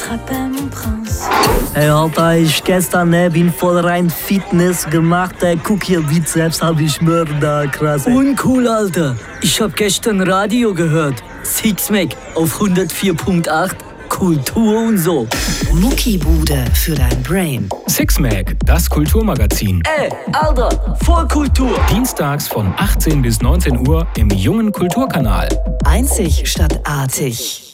frappais mon prince. Hey Alter, ich gestern bin voll rein Fitness gemacht. Guck hier, Bizeps hab ich mörder krass. Uncool, Alter. Ich hab gestern Radio gehört. Sixpack auf 104.8. Kultur und so. Muckibude für dein Brain. Sixpack, das Kulturmagazin. Ey, Alter, voll Kultur. Dienstags von 18 bis 19 Uhr im Jungen Kulturkanal. Einzig statt artig.